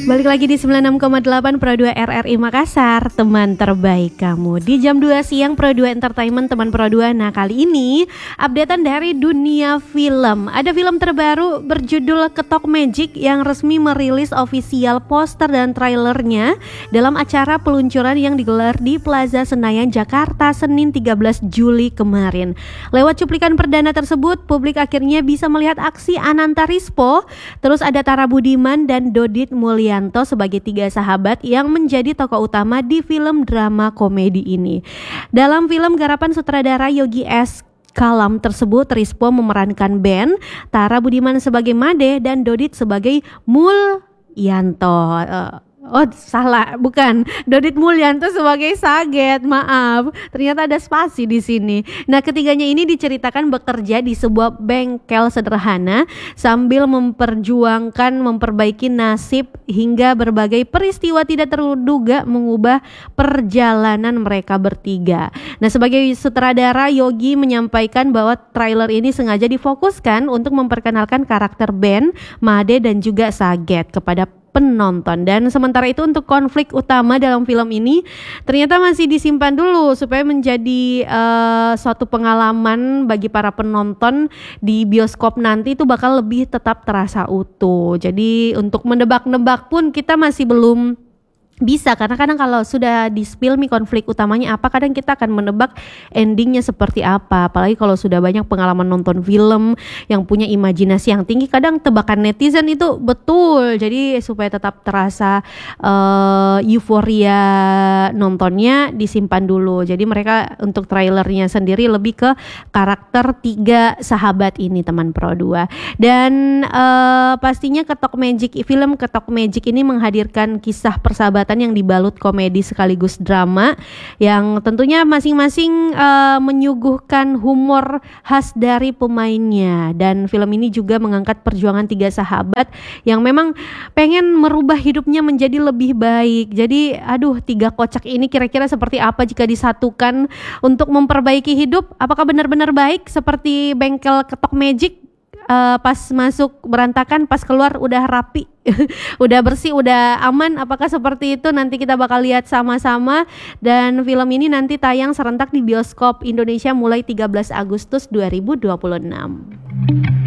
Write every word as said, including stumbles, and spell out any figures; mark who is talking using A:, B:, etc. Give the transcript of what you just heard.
A: Balik lagi di sembilan puluh enam koma delapan Pro dua R R I Makassar, teman terbaik kamu. Di jam dua siang Pro dua Entertainment, teman Pro dua. Nah, kali ini updatean dari dunia film. Ada film terbaru berjudul Ketok Magic yang resmi merilis official poster dan trailernya dalam acara peluncuran yang digelar di Plaza Senayan, Jakarta, Senin tiga belas Juli kemarin. Lewat cuplikan perdana tersebut, publik akhirnya bisa melihat aksi Ananta Rispo, terus ada Tara Budiman dan Dodit Mulyanto sebagai tiga sahabat yang menjadi tokoh utama di film drama komedi ini. Dalam film garapan sutradara Yogi S. Kalam tersebut, Rispo memerankan Ben, Tara Budiman sebagai Made, dan Dodit sebagai Mulyanto. Uh, Oh salah, bukan. Dodit Mulyanto sebagai Saget, maaf. Ternyata ada spasi di sini. Nah, ketiganya ini diceritakan bekerja di sebuah bengkel sederhana sambil memperjuangkan memperbaiki nasib hingga berbagai peristiwa tidak terduga mengubah perjalanan mereka bertiga. Nah, sebagai sutradara, Yogi menyampaikan bahwa trailer ini sengaja difokuskan untuk memperkenalkan karakter Ben, Made, dan juga Saget kepada penonton. Dan sementara itu untuk konflik utama dalam film ini ternyata masih disimpan dulu supaya menjadi uh, suatu pengalaman bagi para penonton di bioskop nanti, itu bakal lebih tetap terasa utuh. Jadi untuk menebak-nebak pun kita masih belum bisa, karena kadang kalau sudah di-spill nih konflik utamanya apa, kadang kita akan menebak endingnya seperti apa. Apalagi kalau sudah banyak pengalaman nonton film yang punya imajinasi yang tinggi, kadang tebakan netizen itu betul. Jadi supaya tetap terasa uh, euforia nontonnya, disimpan dulu. Jadi mereka untuk trailernya sendiri lebih ke karakter tiga sahabat ini, teman Pro dua. Dan uh, pastinya Ketok Magic, film Ketok Magic ini menghadirkan kisah persahabatan yang dibalut komedi sekaligus drama yang tentunya masing-masing uh, menyuguhkan humor khas dari pemainnya. Dan film ini juga mengangkat perjuangan tiga sahabat yang memang pengen merubah hidupnya menjadi lebih baik. Jadi aduh, tiga kocak ini kira-kira seperti apa jika disatukan untuk memperbaiki hidup? Apakah benar-benar baik seperti bengkel Ketok Magic? Uh, pas masuk berantakan, pas keluar udah rapi, udah bersih, udah aman. Apakah seperti itu? Nanti kita bakal lihat sama-sama. Dan film ini nanti tayang serentak di bioskop Indonesia mulai tiga belas Agustus dua ribu dua puluh enam.